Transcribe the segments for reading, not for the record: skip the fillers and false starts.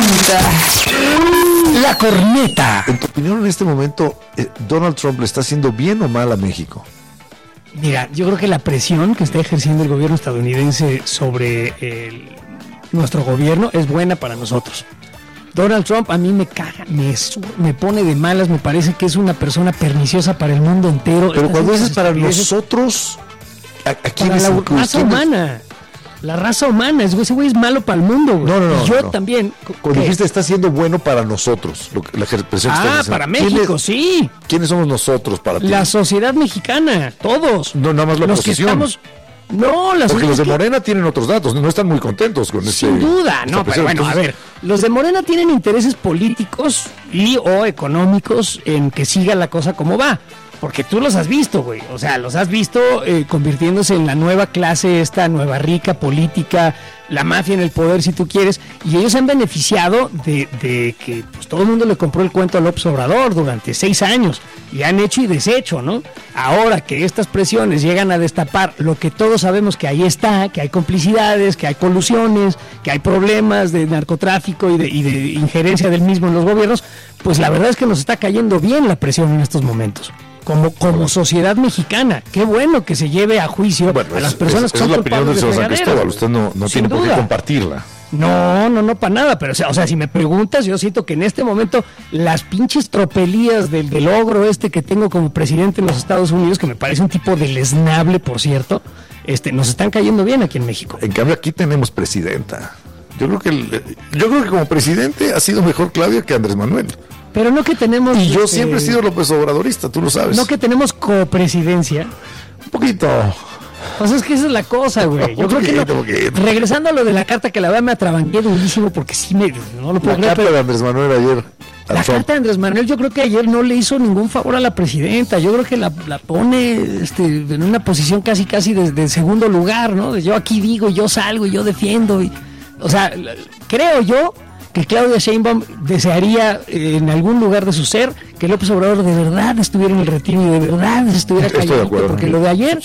La corneta. En tu opinión, en este momento, ¿Donald Trump le está haciendo bien o mal a México? Mira, yo creo que la presión que está ejerciendo el gobierno estadounidense sobre nuestro gobierno es buena para nosotros. Donald Trump a mí me caga, me pone de malas, me parece que es una persona perniciosa para el mundo entero. Pero cuando dices para nosotros, ¿a quién para es la raza humana? La raza humana, ese güey es malo para el mundo, güey. No. Y yo también. Cuando dijiste está siendo bueno para nosotros, la expresión que estás para México, sí. ¿Quiénes somos nosotros para ti? La sociedad mexicana, todos. No, nada más la oposición. Porque los de Morena tienen otros datos, no están muy contentos con este. Sin duda, no, pero bueno, a ver, los de Morena tienen intereses políticos y o económicos en que siga la cosa como va. Porque tú los has visto, güey. O sea, los has visto convirtiéndose en la nueva clase, esta nueva rica política, la mafia en el poder, si tú quieres. Y ellos se han beneficiado de que pues, todo el mundo le compró el cuento a López Obrador durante 6 años. Y han hecho y deshecho, ¿no? Ahora que estas presiones llegan a destapar lo que todos sabemos que ahí está, que hay complicidades, que hay colusiones, que hay problemas de narcotráfico y de injerencia del mismo en los gobiernos, pues la verdad es que nos está cayendo bien la presión en estos momentos. Como sociedad mexicana, qué bueno que se lleve a juicio a las personas que son culpables de fregaderas. Es la opinión de Cristóbal, usted no tiene por qué compartirla. No, para nada, pero o sea, si me preguntas, yo siento que en este momento las pinches tropelías del logro que tengo como presidente en los Estados Unidos, que me parece un tipo deleznable, por cierto, nos están cayendo bien aquí en México. En cambio, aquí tenemos presidenta. Yo creo que como presidente ha sido mejor Claudia que Andrés Manuel. Pero no que tenemos... Y yo siempre he sido López Obradorista, tú lo sabes. No que tenemos copresidencia. Un poquito. Pues es que esa es la cosa, güey. Yo creo que regresando a lo de la carta, que la verdad me atrabanqué durísimo porque sí no lo puedo creer. La carta de Andrés Manuel ayer. La carta de Andrés Manuel, yo creo que ayer no le hizo ningún favor a la presidenta. Yo creo que la pone en una posición casi de segundo lugar, ¿no? Yo aquí digo, yo salgo, yo defiendo. O sea, creo yo que Claudia Sheinbaum desearía en algún lugar de su ser que López Obrador de verdad estuviera en el retiro y de verdad se estuviera callando, porque lo de ayer,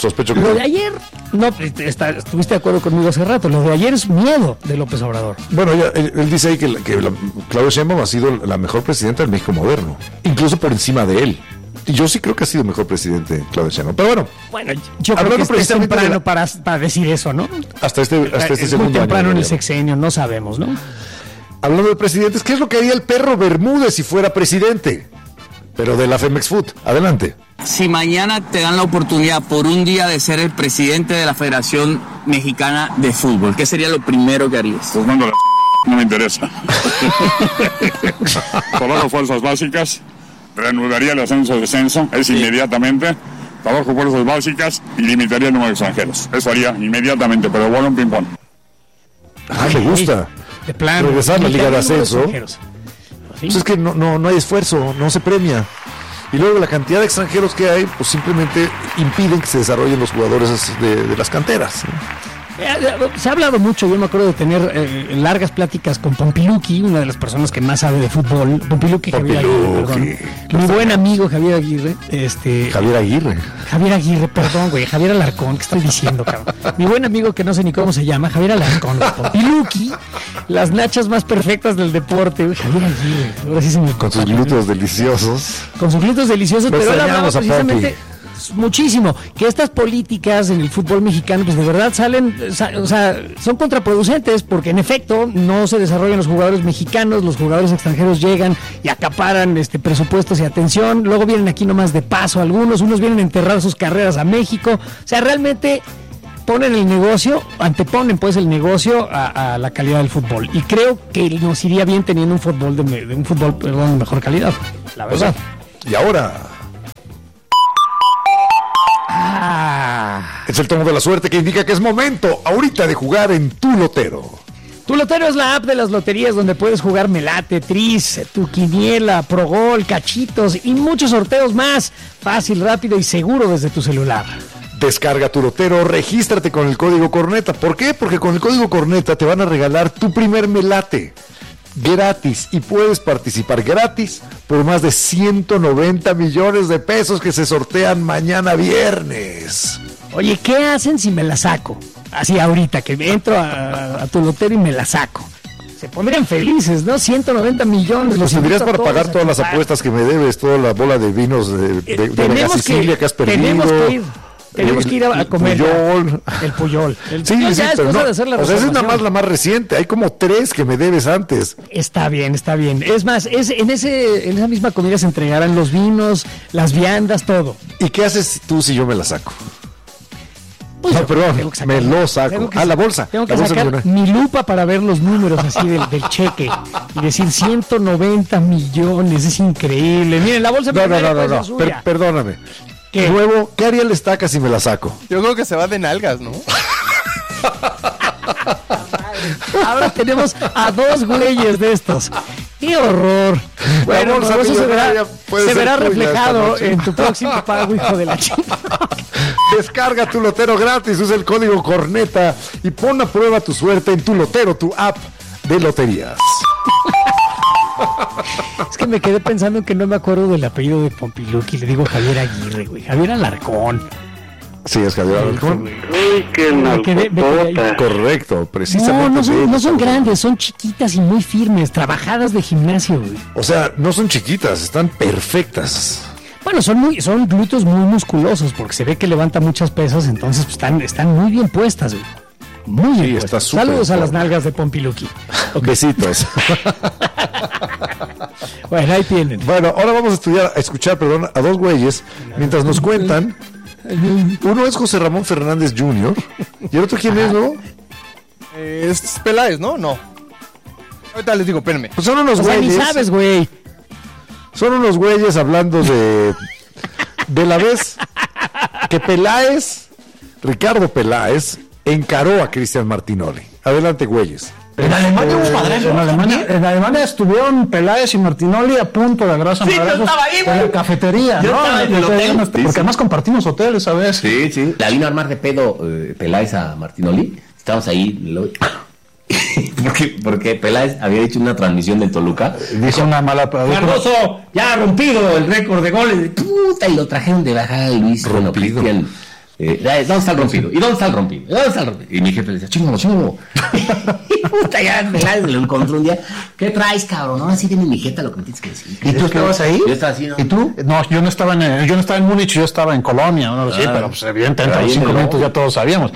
no, estuviste de acuerdo conmigo hace rato, lo de ayer es miedo de López Obrador. Bueno, él dice ahí que Claudia Sheinbaum ha sido la mejor presidenta del México moderno, incluso por encima de él. Y yo sí creo que ha sido mejor presidente Claudia Sheinbaum, pero bueno, yo creo que es temprano para decir eso, ¿no? Hasta este segundo año. Muy temprano en el sexenio, no sabemos, ¿no? Hablando de presidentes, ¿qué es lo que haría el perro Bermúdez si fuera presidente? Pero de la Femex Food. Adelante. Si mañana te dan la oportunidad por un día de ser el presidente de la Federación Mexicana de Fútbol, ¿qué sería lo primero que harías? Pues mando no me interesa. Trabajo fuerzas básicas, reanudaría el ascenso-descenso, inmediatamente. Trabajo fuerzas básicas y limitaría el número de extranjeros. Eso haría inmediatamente, pero bueno, un ping-pong. Me gusta. De plano, regresar a la Liga de Ascenso. Pues es que no hay esfuerzo, no se premia. Y luego la cantidad de extranjeros que hay, pues simplemente impiden que se desarrollen los jugadores de las canteras, ¿no? Se ha hablado mucho, yo me acuerdo de tener largas pláticas con Pompiluki, una de las personas que más sabe de fútbol. Pompiluki. Javier Aguirre, perdón. Mi buen amigo Javier Aguirre. Javier Aguirre, perdón, güey. Javier Alarcón, ¿qué estoy diciendo, cabrón? Mi buen amigo que no sé ni cómo se llama, Javier Alarcón. Pompiluki, las nachas más perfectas del deporte, güey. Javier Aguirre. Ahora sí se me... Con sus glúteos deliciosos. Pero él hablaba precisamente... muchísimo, que estas políticas en el fútbol mexicano pues de verdad son contraproducentes, porque en efecto no se desarrollan los jugadores mexicanos, los jugadores extranjeros llegan y acaparan presupuestos y atención, luego vienen aquí nomás de paso unos vienen a enterrar sus carreras a México, o sea, realmente anteponen pues el negocio a la calidad del fútbol, y creo que nos iría bien teniendo un fútbol de mejor calidad, la verdad. Y ahora es el tono de la suerte que indica que es momento ahorita de jugar en Tu Lotero. Tu Lotero es la app de las loterías donde puedes jugar Melate, Tris, Tu Quiniela, Progol, Cachitos y muchos sorteos más. Fácil, rápido y seguro desde tu celular. Descarga Tu Lotero, regístrate con el código Corneta. ¿Por qué? Porque con el código Corneta te van a regalar tu primer Melate gratis y puedes participar gratis por más de 190 millones de pesos que se sortean mañana viernes. Oye, ¿qué hacen si me la saco? Así ahorita, que entro a Tu Lotero y me la saco. se pondrían felices, ¿no? 190 millones. Los tendrías para pagar todas las apuestas que me debes, toda la bola de vinos de Vega Sicilia que has perdido. Tenemos que ir a comer Puyol. El Puyol. Sí, pero no. O sea, esa es nada más la más reciente. Hay como 3 que me debes antes. Está bien. Es más, en esa misma comida se entregarán los vinos, las viandas, todo. ¿Y qué haces tú si yo me la saco? Pues no, perdón, me lo saco. La bolsa. Tengo que sacar mi lupa para ver los números así del cheque y decir 190 millones, es increíble. Miren, la bolsa No. Perdóname. ¿Qué? Nuevo, ¿qué haría el estaca si me la saco? Yo creo que se va de nalgas, ¿no? Ahora tenemos a 2 güeyes de estos. ¡Qué horror! Bueno, eso se verá reflejado en tu próximo pago, hijo de la chica. Descarga Tu Lotero gratis, usa el código Corneta y pon a prueba tu suerte en Tu Lotero, tu app de loterías. Es que me quedé pensando que no me acuerdo del apellido de Pompiluki. Le digo Javier Aguirre, güey. Javier Alarcón. Sí, es Javier Alarcón. Uy, qué narcotota. Correcto, precisamente. No son grandes, son chiquitas y muy firmes, trabajadas de gimnasio, güey. O sea, no son chiquitas, están perfectas. Bueno, son glúteos muy musculosos porque se ve que levanta muchas pesas, entonces pues, están muy bien puestas, güey. Muy bien puestas. Saludos a las nalgas de Pompiluki. Besitos. Bueno, ahí tienen. Bueno, ahora vamos a escuchar a 2 güeyes mientras nos cuentan. Uno es José Ramón Fernández Jr. ¿Y el otro quién es, no? Es Peláez, ¿no? No. Ahorita les digo, espérenme. Pues son unos güeyes. Ni sabes, güey. Son unos güeyes hablando de la vez que Ricardo Peláez, encaró a Cristian Martinoli. Adelante, güeyes. En Alemania hubo madrazo. En Alemania estuvieron Peláez y Martinoli a punto de agarrarse a madrazos en la cafetería, yo estaba en el hotel. Porque además compartimos hoteles, ¿sabes? Sí. La vino a armar de pedo Peláez a Martinoli. Estábamos ahí. Porque Peláez había hecho una transmisión del Toluca. Dice una mala. Cardoso ya ha rompido el récord de goles. Puta, y lo trajeron de bajada Luis. Rompido. ¿Dónde está el rompido? ¿Y dónde está el rompido? Y mi jefe le decía, chingalo. Y puta, ya Peláez lo encontró un día. ¿Qué traes, cabrón? Ahora sí tiene mi jeta lo que me tienes que decir. ¿Y tú estabas ahí? Yo estaba así, ¿no? ¿Y tú? No, yo no estaba en Múnich, yo estaba en Colonia, ¿no? Sí, pero pues evidentemente a los 5 minutos ya todos sabíamos.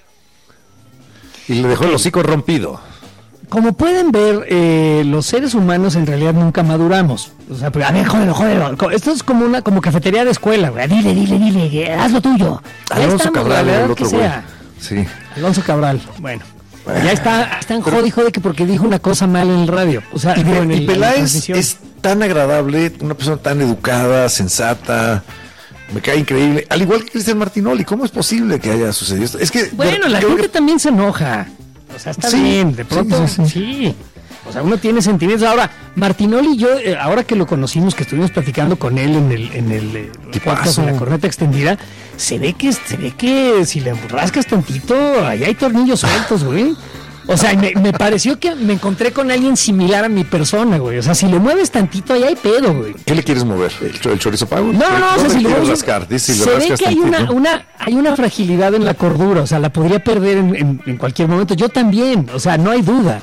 Y le dejó el hocico rompido. Como pueden ver, los seres humanos en realidad nunca maduramos. O sea, a ver, jódelo. Esto es como cafetería de escuela, güey. Dile, haz lo tuyo. Alonso Cabral, el otro güey. Sí. Alonso Cabral, bueno. Ya están jode que porque dijo una cosa mal en el radio. O sea, y Peláez es tan agradable, una persona tan educada, sensata. Me cae increíble. Al igual que Cristian Martinoli, ¿cómo es posible que haya sucedido esto? Es que bueno, la gente también se enoja. O sea, está bien, de pronto sí. O sea, uno tiene sentimientos. Ahora, Martinoli y yo, ahora que lo conocimos, que estuvimos platicando con él en el podcast de La Corneta Extendida, se ve que si le rascas tantito, ahí hay tornillos sueltos, güey. O sea, me pareció que me encontré con alguien similar a mi persona, güey. O sea, si le mueves tantito, ahí hay pedo, güey. ¿Qué le quieres mover? ¿El chorizo pago? No, o sea, si le mueves... se ve que hay una fragilidad en la cordura. O sea, la podría perder en cualquier momento. Yo también, o sea, no hay duda.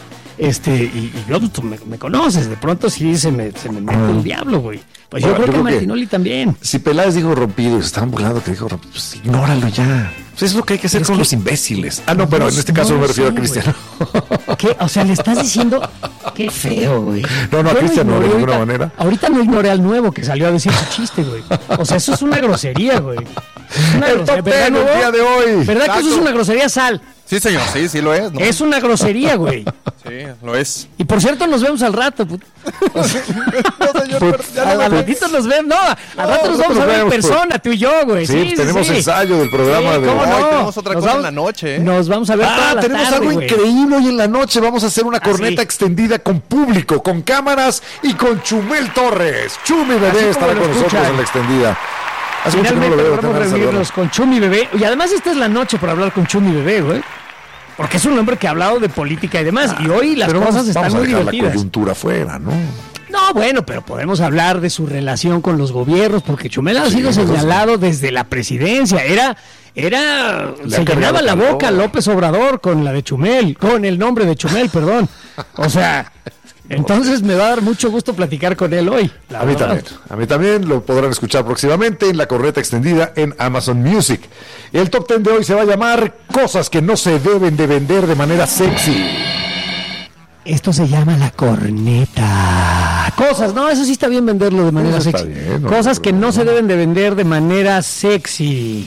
Y yo, tú me conoces, de pronto sí se me mete el diablo, güey. Pues yo creo que Martinoli también. Si Peláez dijo rompido y se estaban burlando que dijo rompido, pues ignóralo ya. Pues es lo que hay que hacer con los imbéciles. Ah, no, pero en este caso no me refiero a Cristian. ¿Qué? O sea, le estás diciendo qué feo, güey. No, a Cristian no, de ninguna manera. Ahorita no ignoré al nuevo que salió a decir su chiste, güey. O sea, eso es una grosería, güey. El top 10 el día de hoy. ¿Verdad que eso es una grosería, Sal? Sí, señor, sí lo es, ¿no? Es una grosería, güey. Sí, lo es. Y por cierto, nos vemos al rato. No, señor, al ratito nos vemos. No, al rato nos vamos a ver en persona, tú y yo, güey. Sí, tenemos ensayo del programa de hoy. Tenemos otra cosa en la noche. Nos vamos a ver toda la tenemos tarde, algo increíble hoy en la noche. Vamos a hacer una corneta extendida con público, con cámaras y con Chumel Torres. Chumi Bebé estará con nosotros en la extendida. Finalmente vamos a reunirnos con Chumi Bebé. Y además esta es la noche para hablar con Chumi Bebé, güey. Porque es un hombre que ha hablado de política y demás. Y hoy las cosas están muy divertidas. La coyuntura fuera, ¿no? No, bueno, pero podemos hablar de su relación con los gobiernos, porque Chumel ha sido señalado desde la presidencia. se llenaba la boca López Obrador con la de Chumel, con el nombre de Chumel, perdón. O sea, entonces me va a dar mucho gusto platicar con él hoy. A mí también lo podrán escuchar próximamente en La Corneta Extendida en Amazon Music. El top 10 de hoy se va a llamar Cosas que no se deben de vender de manera sexy. Esto se llama La Corneta. Cosas, no, eso sí está bien venderlo de manera sexy. Bien, cosas que no se deben de vender de manera sexy.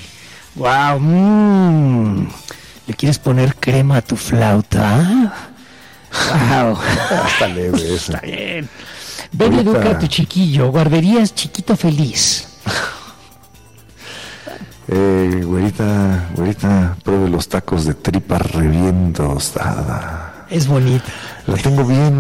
Wow. ¿Le quieres poner crema a tu flauta? Wow. Está leve eso. Está bien. Ven y educa a tu chiquillo. Guarderías Chiquito Feliz. Güerita, pruebe los tacos de tripa bien tostada. Es bonita. La tengo bien.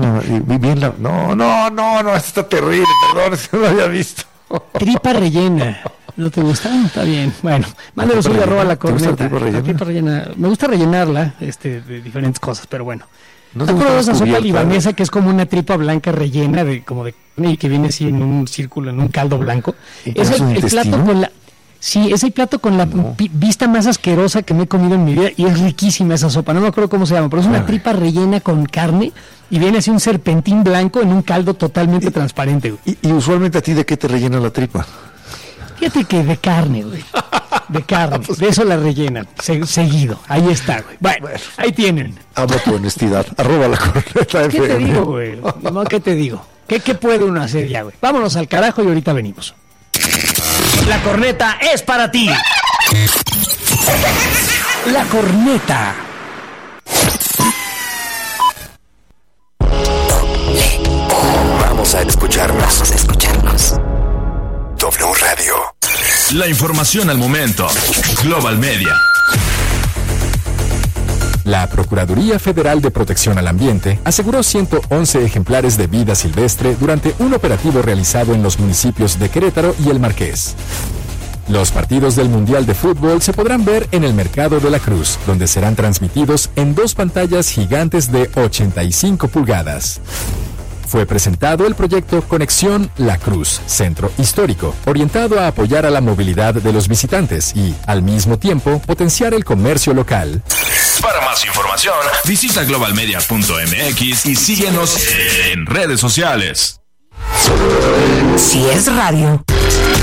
No, esta está terrible, perdón, es que no lo había visto. Tripa rellena. ¿No te gusta? Está bien. Bueno, mándanos un @La Corneta. La tripa rellena. Me gusta rellenarla de diferentes cosas, pero bueno. ¿No te acuerdas de esa sopa libanesa que es como una tripa blanca rellena de carne y que viene así en un círculo, en un caldo blanco? Es el plato con la... Sí, es el plato con la vista más asquerosa que me he comido en mi vida y es riquísima esa sopa. No me acuerdo cómo se llama, pero es una tripa rellena con carne y viene así un serpentín blanco en un caldo totalmente transparente, güey. ¿Y usualmente a ti de qué te rellena la tripa? Fíjate que de carne, güey. De carne. De eso la rellenan. Seguido. Ahí está, güey. Bueno, ahí tienen. Amo tu honestidad. @La Corneta. ¿Qué te digo, güey? No, ¿qué te digo? ¿Qué puede uno hacer ya, güey? Vámonos al carajo y ahorita venimos. La Corneta es para ti. La Corneta. Vamos a escucharnos. W Radio. La información al momento. Global Media. La Procuraduría Federal de Protección al Ambiente aseguró 111 ejemplares de vida silvestre durante un operativo realizado en los municipios de Querétaro y El Marqués. Los partidos del Mundial de Fútbol se podrán ver en el Mercado de la Cruz, donde serán transmitidos en 2 pantallas gigantes de 85 pulgadas. Fue presentado el proyecto Conexión La Cruz, Centro Histórico, orientado a apoyar a la movilidad de los visitantes y, al mismo tiempo, potenciar el comercio local. Para más información, visita globalmedia.mx y síguenos en redes sociales. Si es radio,